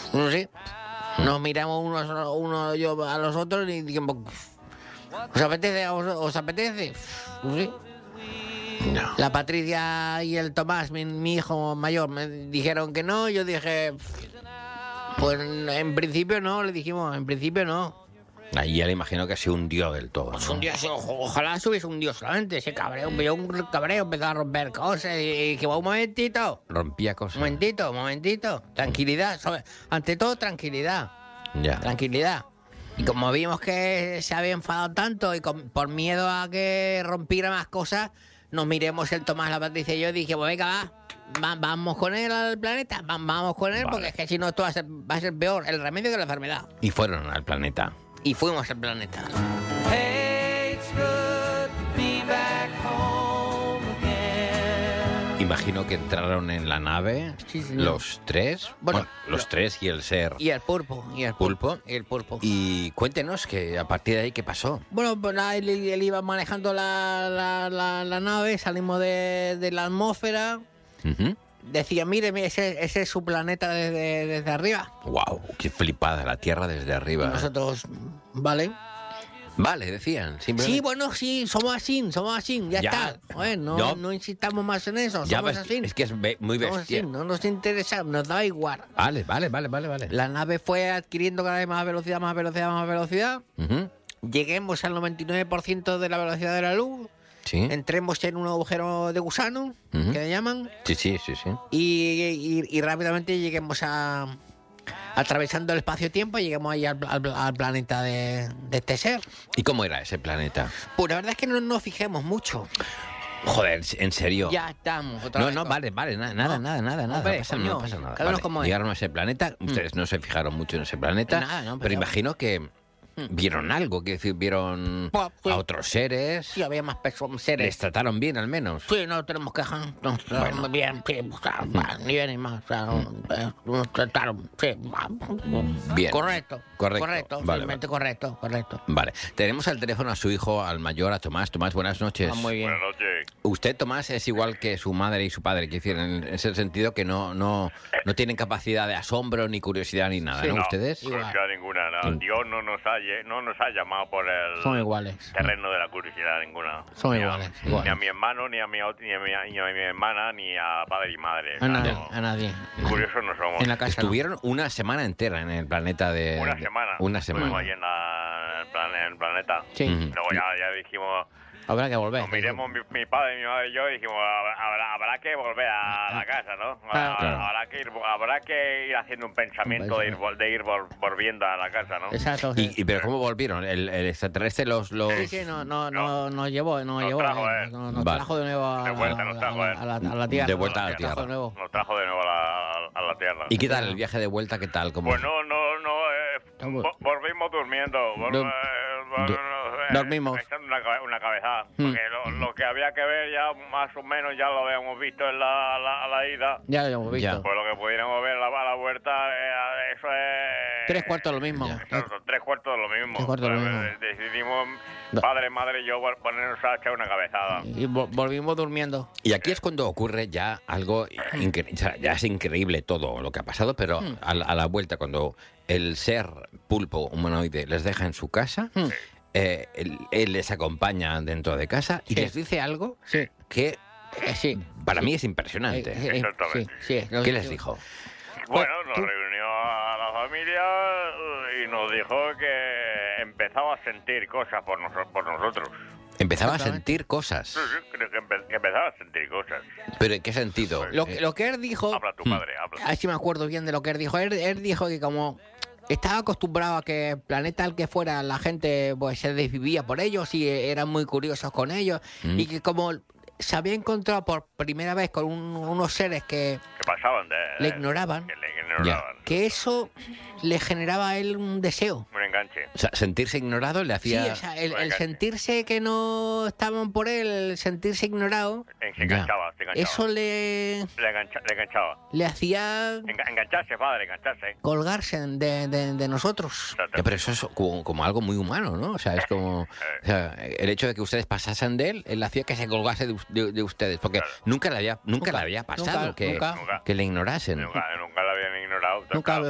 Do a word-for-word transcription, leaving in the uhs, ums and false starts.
No sé. Nos miramos unos, uno yo a los otros y dijimos, ¿os apetece? ¿Os, os apetece? No sé. No. La Patricia y el Tomás, mi, mi hijo mayor, me dijeron que no. Yo dije, pues en principio no, le dijimos, en principio no. Ahí ya le imagino que se hundió del todo, Pues ¿no? un día, o- ojalá se hubiese hundido solamente ese cabreo. Yo un cabreo, empezó a romper cosas y, y que va un momentito. Rompía Un cosas. momentito, un momentito. Tranquilidad, sobre- ante todo tranquilidad. Ya. Tranquilidad. Y como vimos que se había enfadado tanto y con- por miedo a que rompiera más cosas, nos miremos el Tomás, la Patricia y yo, y dije, pues venga, va, va- vamos con él al planeta, va- vamos con él, Vale. porque es que si no esto va a, ser, va a ser peor el remedio que la enfermedad. Y fueron al planeta. Y fuimos al planeta. Imagino que entraron en la nave Sí, señor. los tres. Bueno, Bueno, los lo- tres y el ser. Y el pulpo, y el Pulpo. Y el pulpo. Y cuéntenos que a partir de ahí, ¿qué pasó? Bueno, pues nada, él, él iba manejando la, la, la- la nave, salimos de, de la atmósfera. Ujú. Decía, mire, mire, ese, ese es su planeta desde, desde arriba. Wow, qué flipada, la Tierra desde arriba. Y nosotros, vale. Vale, decían. simplemente- Sí, bueno, sí, somos así, somos así, ya, Ya. está. Joder, no, No. no insistamos más en eso, Ya somos ves, así. es que es be- muy Somos bestia. así, no nos interesa, nos da igual. Vale, vale, vale, vale, vale. La nave fue adquiriendo cada vez más velocidad, más velocidad, más velocidad. Ujú. Lleguemos al noventa y nueve por ciento de la velocidad de la luz. Sí. Entremos en un agujero de gusano, Ujú. que le llaman, Sí, sí, sí, sí. y, y- y rápidamente lleguemos a... Atravesando el espacio-tiempo y lleguemos ahí al, al- al planeta de, de este ser. ¿Y cómo era ese planeta? Pues la verdad es que no nos fijemos mucho. Joder, en serio. Ya estamos. Otra No, vez no, con- vale, vale, na- nada, No. nada, nada, nada. Hombre, no pasa, coño, no pasa nada. cada uno Vale, como es. llegaron a ese planeta, ustedes no se fijaron mucho en ese planeta, Nada, no, pero pero- imagino que vieron algo, que decir, vieron Pues, pues, a otros seres, Sí, había más personas, les seres. trataron bien al menos. Sí, no tenemos quejas. Nos trataron Bueno. bien, sí, o sea, va, ni bien ni más. O sea, eh, nos trataron, sí. va. Bien. Correcto. Correcto. Correcto, Vale, realmente correcto, correcto. Vale, tenemos al teléfono a su hijo, al mayor, a Tomás. Tomás, buenas noches. Ah, muy bien. Buenas noches. Usted, Tomás, es igual que su madre y su padre, quiero decir, en ese sentido que no, no, no tienen capacidad de asombro, ni curiosidad, ni nada, Sí. ¿no? No, ¿Ustedes? Igual. curiosidad ninguna. No. Mm. Dios no nos, ha, lle- no nos ha llamado por el Son iguales. terreno de la curiosidad ninguna. Son Ni a- iguales, Ni iguales. a mi hermano, ni a mi, ot- ni a mi, ni a mi hermana, ni a padre y madre. A nadie, No, a nadie. curiosos no somos. En la casa no. Estuvieron una semana entera en el planeta de... Una de- semana. Una semana. Estuvimos allí en, la- en el, plan- en el planeta. Sí. Ujú. Luego ya, ya dijimos, Habrá que volver. nos miremos mi, mi padre, mi madre y yo, y dijimos, habrá, habrá- habrá que volver a la casa, ¿no? Claro. Claro. Habrá, que ir, habrá que ir haciendo un pensamiento de ir, vol- de ir vol- volviendo a la casa, ¿no? Exacto. sí. ¿Y, y pero cómo volvieron? ¿El, el extraterrestre los...? los... Sí, sí, no, no, no, nos llevó, nos Nos llevó, trajo, eh, eh. nos, nos Vale. trajo de nuevo a, De vuelta, a- nos a- trajo, a eh. la, a la tierra. De vuelta a la Nos trajo tierra. de nuevo. Nos trajo de nuevo a la, a la tierra. ¿Y qué tal el viaje de vuelta? ¿Qué tal? ¿Cómo? Pues no, no, no, eh, Estamos- vo- volvimos durmiendo. vol- Dur- eh, vol- du- eh, dormimos. Echando una, cabe- una cabezada. Hmm. Porque lo, lo que había que ver ya más o menos ya lo habíamos visto en la, la, a la ida. Ya lo hemos visto. Ya. Pues lo que pudiéramos ver a la, a la vuelta, eh, eso es... Tres cuartos lo mismo. Ya. Eso, son tres cuartos de lo mismo. Tres cuartos de lo Pues, mismo. eh, Decidimos, No. padre, madre y yo, vol- ponernos a echar una cabezada. Y vo- volvimos durmiendo. Y aquí es cuando ocurre ya algo increíble. O sea, ya es increíble todo lo que ha pasado, pero Hmm. a, la, a la vuelta, cuando el ser pulpo humanoide les deja en su casa, Hmm. eh, él, él les acompaña dentro de casa y Sí. les dice algo Sí. que Eh, sí. para Sí. mí es impresionante. Eh, eh, Exactamente. Sí, sí. lo- ¿Qué les dijo? Bueno, nos tú- reunió a la familia eh, y nos dijo que empezaba a sentir cosas por, noso- por nosotros. Empezaba a Exactamente. sentir cosas. Sí, sí, creo que, empe- que empezaba a sentir cosas. ¿Pero en qué sentido? Lo, Eh, que- lo que él dijo, Habla tu Hmm. padre, habla. así me acuerdo bien de lo que él dijo. Él, él dijo que como estaba acostumbrado a que el planeta al que fuera la gente pues se desvivía por ellos y eran muy curiosos con ellos Mm. y que como se había encontrado por primera vez con un- unos seres que Que pasaban de... le ignoraban, Que le ignoraban. que eso le generaba a él un deseo. Un enganche. O sea, sentirse ignorado le Sí, hacía... o sea, el, el Venga. sentirse que no estaban por él, el sentirse ignorado, En- Se Ya. enganchaba, se enganchaba. eso le, Le, engancha- le enganchaba. le hacía Enga- engancharse, padre, engancharse. colgarse de, de- de nosotros. Exacto. Ya, pero eso es como, como algo muy humano, ¿no? O sea, es como... o sea, el hecho de que ustedes pasasen de él, él hacía que se colgase de, de- de ustedes. Porque Claro. nunca le había, nunca Nunca, le había pasado nunca, que, nunca. Nunca. que le ignorasen. Nunca, nunca la habían ignorado. Nunca